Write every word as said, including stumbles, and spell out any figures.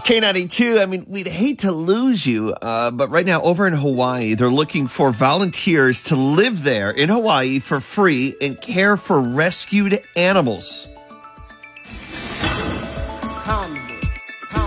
K ninety-two, I mean, we'd hate to lose you, uh, but right now over in Hawaii, they're looking for volunteers to live there in Hawaii for free and care for rescued animals. Come.